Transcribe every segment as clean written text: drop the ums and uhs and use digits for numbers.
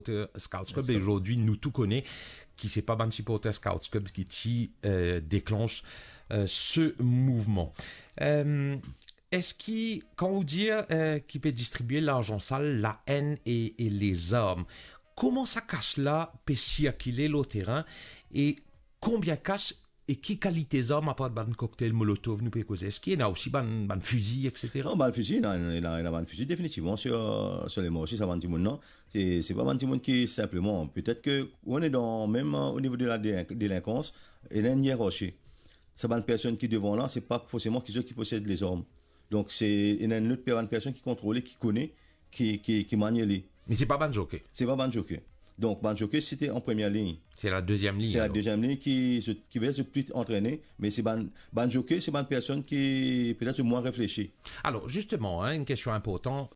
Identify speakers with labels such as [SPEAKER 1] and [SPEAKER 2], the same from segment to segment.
[SPEAKER 1] Scouts Club, et aujourd'hui, nous tout connaît, qui c'est pas ban supporter Scouts Club qui déclenche ce mouvement. Est-ce qu'il, quand on dit qu'il peut distribuer l'argent sale, la haine et les armes, comment ça cache là, peut circuler le terrain, et combien cache et qui qualité d'armes à part de cocktail Molotov nous peut causer? Est-ce qu'il y en a aussi ban fusil, etc.?
[SPEAKER 2] Non, le fusil, il y a un fusil définitivement sur les morts aussi, ça va un petit monde, non. C'est pas un petit monde qui simplement, peut-être que on est dans, même au niveau de la délinquance, il y a une hiérarchie. Ça va une personne qui devant là, c'est pas forcément qui possède les armes. Donc il y a une autre personne qui contrôle, qui connaît, qui manie les.
[SPEAKER 1] Mais c'est pas ban jockey.
[SPEAKER 2] C'est pas ban jockey. Donc, ban jockey, c'était en première ligne.
[SPEAKER 1] C'est la deuxième ligne.
[SPEAKER 2] C'est la deuxième ligne qui va se plus entraîner. Mais c'est ban jockey, c'est une personne qui peut-être moins réfléchie.
[SPEAKER 1] Alors, justement, une question importante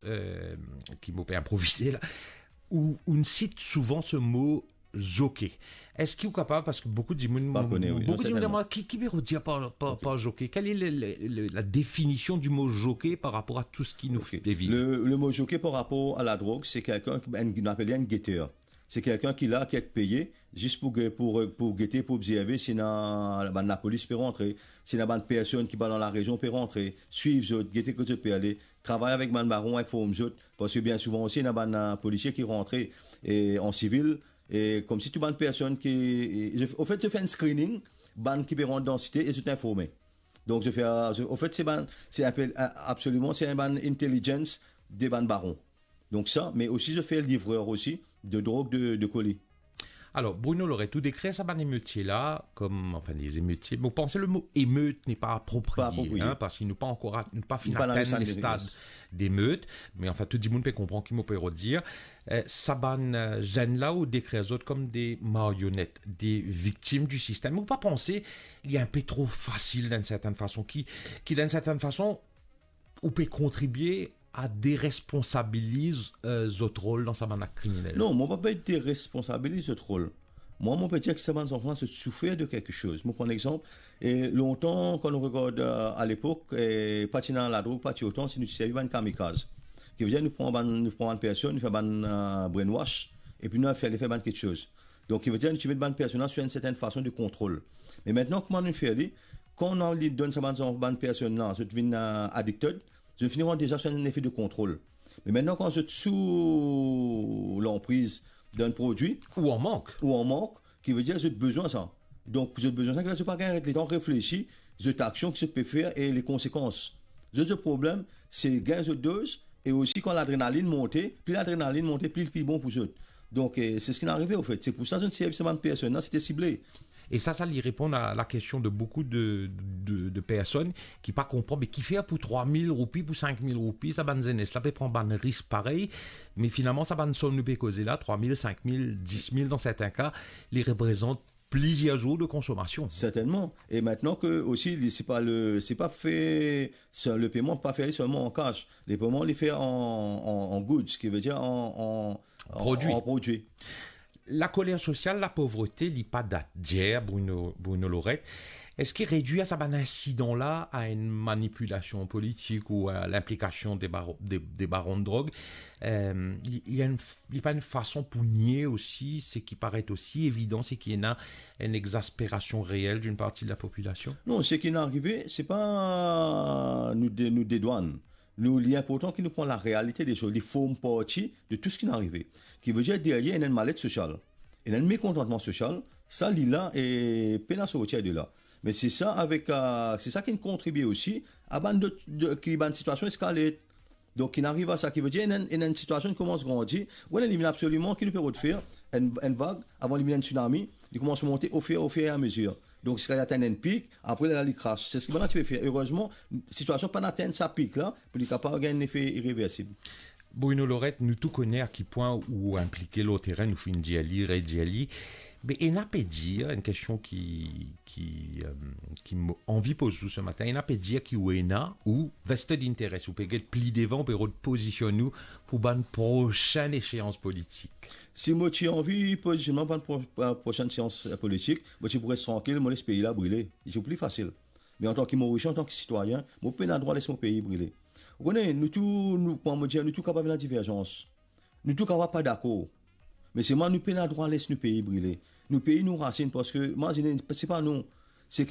[SPEAKER 1] qui m'a fait improviser là, où on cite souvent ce mot jockey. Est-ce qu'il est capable, parce que beaucoup de gens demandent qui veut dire par jockey? Quelle est la définition du mot jockey par rapport à tout ce qui nous fait vivre?
[SPEAKER 2] Le mot jockey par rapport à la drogue, c'est quelqu'un qu'on appelle un guetteur. C'est quelqu'un qui est payé juste pour guetter, pour observer si la police peut rentrer, si une personne qui va dans la région peut rentrer, suivre autres, guetter que autres peut aller, travailler avec man baron, informer autres, parce que bien souvent aussi il y a un policier qui rentre en civil, et comme si tu as une personne au fait, je fais un screening, qui peut rentrer dans la cité et je t'informe. Donc au fait, absolument, c'est une intelligence des barons. Donc ça, mais aussi je fais le livreur aussi de drogue de colis.
[SPEAKER 1] Alors, Bruno Loret, tout décret, ça va émeutiers là, comme, enfin, les émeutiers. Vous pensez le mot émeute n'est pas approprié, hein, parce qu'il n'est pas encore, pas fini d'atteindre les stades d'émeute. Mais enfin, tout le monde peut comprendre qu'il peut dire. Ça ban gêne là ou décret les autres comme des marionnettes, des victimes du système. Vous pas penser, il y a un peu trop facile d'une certaine façon, qui d'une certaine façon, ou peut contribuer à déresponsabiliser notre rôle dans sa manne criminelle.
[SPEAKER 2] Non, moi, je ne peux pas déresponsabiliser notre rôle. Moi, je peux dire que ces enfants se souffrent de quelque chose. Moi, par exemple, et longtemps, quand on regarde à l'époque, patinant la drogue, pas autant, si nous servons un kamikaze. Qui veut dire, nous prenons une personne, nous faisons un brainwash, et puis nous faisons quelque chose. Donc, il veut dire, nous mettons une personne sur une certaine façon de contrôle. Mais maintenant, comment nous faisons? Quand on donne cette personne, là, ça devient addicted. Je finirai déjà sur un effet de contrôle. Mais maintenant, quand je suis sous l'emprise d'un produit.
[SPEAKER 1] Ou en manque.
[SPEAKER 2] Qui veut dire que j'ai besoin de ça. Donc, j'ai besoin de ça, je ne pas gagner le temps réfléchi, j'ai action qui se peut faire et les conséquences. Le problème, c'est gagner de dose et aussi quand l'adrénaline monte, plus bon pour eux. Donc, c'est ce qui est arrivé, au fait. C'est pour ça que je ne sais pas personne, c'était ciblé.
[SPEAKER 1] Et ça lui répond à la question de beaucoup de personnes qui pas comprennent, mais qui fait pour 3 000 roupies, pour 5 000 roupies, ça va nous peut prendre un risque pareil, mais finalement, ça va nous peut causer là, 3 000, 5 000, 10 000 dans certains cas, les représentent plusieurs jours de consommation.
[SPEAKER 2] Certainement. Et maintenant que aussi, c'est pas fait, le paiement n'est pas fait seulement en cash. Les paiements, les fait en goods, ce qui veut dire en produits.
[SPEAKER 1] La colère sociale, la pauvreté, il n'y a pas date d'hier, Bruno Loret. Est-ce qu'il réduit à ça un incident-là à une manipulation politique ou à l'implication des barons de drogue? Il n'y a pas une façon pour nier aussi, ce qui paraît aussi évident, c'est qu'il y a une exaspération réelle d'une partie de la population?
[SPEAKER 2] Non, ce qui est arrivé, c'est pas nous dédouane. Nous, l'important qui nous prend la réalité des choses, les formes partie de tout ce qui est arrivé. Qui veut dire derrière, il y a une mal-être sociale. Il y a un mécontentement social. Ça, là, et peine sortir de là. Mais c'est ça c'est ça qui contribue aussi à une situation escalée. Donc, il arrive à ça qui veut dire, il y a une situation qui commence à grandir, où on élimine absolument, qui nous permet de faire une vague, avant d'éliminer un tsunami, il commence à monter au fur et à mesure. Donc, si il atteint un pic, après, il crash. C'est ce que tu peux faire. Heureusement, la situation pas atteindre sa pic là, pour être capable d'avoir un effet irréversible.
[SPEAKER 1] Bruno Loret, nous tout connaissons à quel point où impliquer l'autre terrain, nous fait une dialie. Mais il n'a pas dire, une question qui m'envie pose ce matin, il n'a pas dire qu'il y a ou veste d'intérêt, ou peut-être pli devant, pour positionner nous pour une prochaine échéance politique.
[SPEAKER 2] Si moi j'ai envie positionnement pour une prochaine séance politique, moi je pourrais être tranquille, moi laisse pays là brûler. C'est plus facile. Mais en tant que Mauricien, en tant que citoyen, moi je peux pas droit laisser mon pays brûler. Vous connaissez, nous tous capables de la divergence. Nous tous capables pas d'accord. Mais c'est moi, nous payons droit à laisser nous pays brûler. Nous pays nous racines parce que, moi, c'est pas nous.